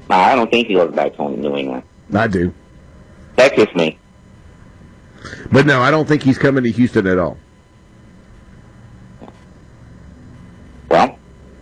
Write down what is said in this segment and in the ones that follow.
I don't think he goes back to New England. I do. That's just me. But no, I don't think he's coming to Houston at all. Well,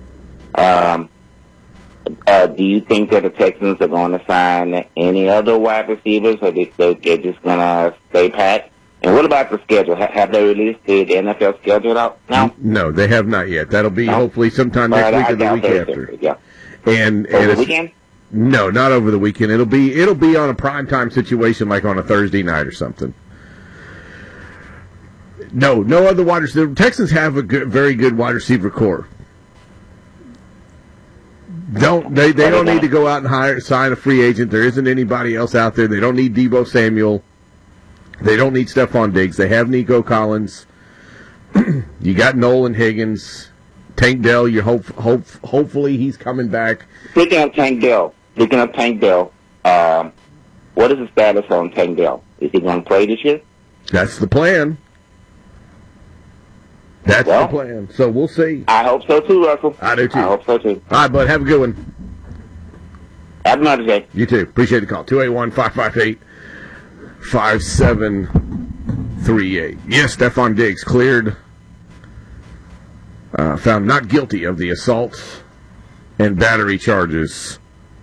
do you think that the Texans are going to sign any other wide receivers, or they're just going to stay pat? And what about the schedule? Have they released the NFL schedule out now? No, they have not yet. That'll be hopefully sometime next week or the week after. Yeah. And over the weekend? No, not over the weekend. It'll be on a primetime situation, like on a Thursday night or something. No other wide receiver. The Texans have a very good wide receiver core. They don't need to go out and sign a free agent. There isn't anybody else out there. They don't need Deebo Samuel. They don't need Stephon Diggs. They have Nico Collins. You got Nolan Higgins, Tank Dell. You hopefully he's coming back. Speaking of Tank Dell, what is the status on Tank Dell? Is he going to play this year? That's the plan. That's the plan. So we'll see. I hope so too, Russell. I do too. I hope so too. All right, bud. Have a good one. Have a nice day. You too. Appreciate the call. 281-558-5738. Yes, Stephon Diggs cleared. Found not guilty of the assault and battery charges.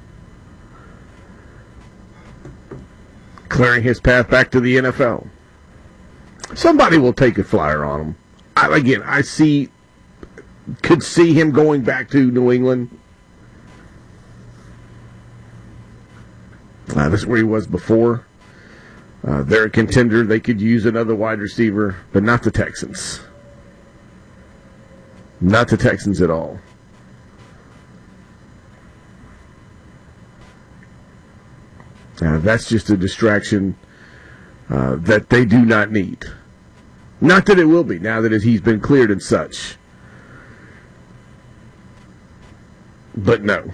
Clearing his path back to the NFL. Somebody will take a flyer on him. I could see him going back to New England. That's where he was before. They're a contender. They could use another wide receiver, but not the Texans. Not the Texans at all. That's just a distraction that they do not need. Not that it will be, now that he's been cleared and such. But no.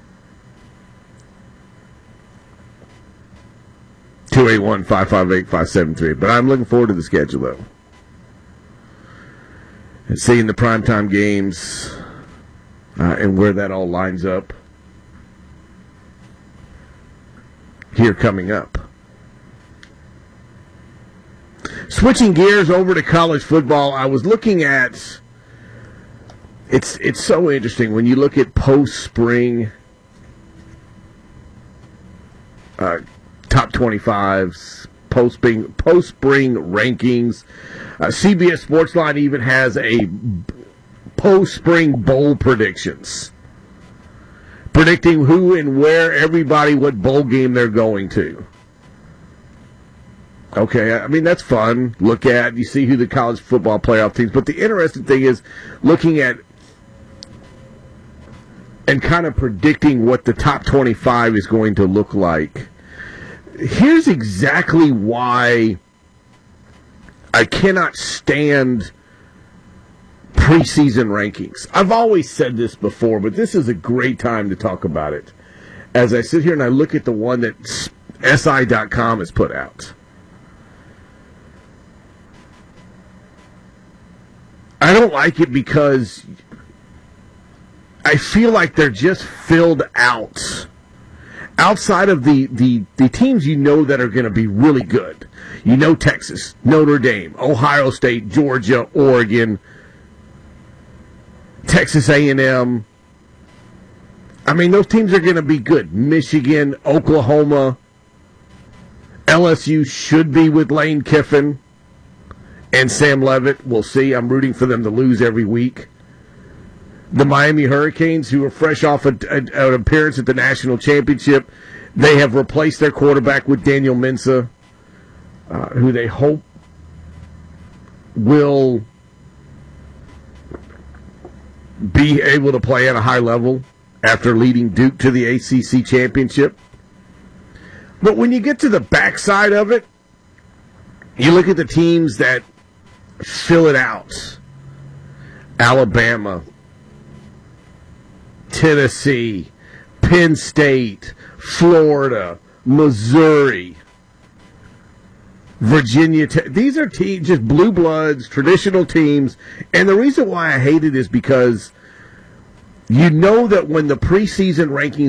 281-558-573. But I'm looking forward to the schedule, though. And seeing the primetime games and where that all lines up here coming up. Switching gears over to college football, I was looking at it's so interesting when you look at post-spring top 25s, post-spring rankings. CBS Sportsline even has a post-spring bowl predictions, predicting who and where everybody, what bowl game they're going to. Okay, I mean, that's fun. Look at, you see who the college football playoff teams. But the interesting thing is looking at and kind of predicting what the top 25 is going to look like. Here's exactly why I cannot stand preseason rankings. I've always said this before, but this is a great time to talk about it. As I sit here and I look at the one that SI.com has put out. I don't like it because I feel like they're just filled out. Outside of the teams you know that are going to be really good. You know Texas, Notre Dame, Ohio State, Georgia, Oregon, Texas A&M. I mean, those teams are going to be good. Michigan, Oklahoma, LSU should be with Lane Kiffin and Sam Leavitt. We'll see. I'm rooting for them to lose every week. The Miami Hurricanes, who are fresh off an appearance at the national championship, they have replaced their quarterback with Daniel Mensah, who they hope will be able to play at a high level after leading Duke to the ACC championship. But when you get to the backside of it, you look at the teams that fill it out. Alabama, Tennessee, Penn State, Florida, Missouri, Virginia. These are teams, just blue bloods, traditional teams. And the reason why I hate it is because you know that when the preseason rankings